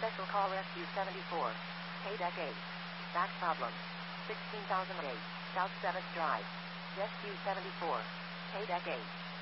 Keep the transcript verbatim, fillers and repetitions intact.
Special call Rescue seventy-four. Pay deck eight. Back problem. sixteen thousand eight. South seventh Drive. Rescue seventy-four. Pay deck eight.